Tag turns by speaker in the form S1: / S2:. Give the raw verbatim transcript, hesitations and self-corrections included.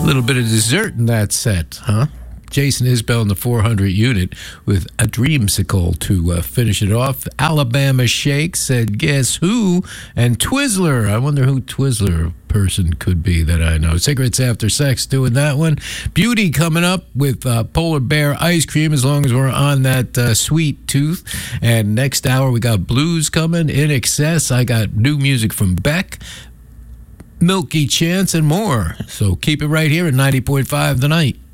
S1: little bit of dessert in that set, huh? Jason Isbell in the four hundred unit with a dreamsicle to uh, finish it off. Alabama Shake said, guess who? And Twizzler. I wonder who Twizzler person could be that I know. Cigarettes After Sex doing that one. Beauty coming up with uh, Polar Bear Ice Cream, as long as we're on that uh, sweet tooth. And next hour we got blues coming. In Excess, I got new music from Beck, Milky Chance, and more. So keep it right here at ninety point five The Night.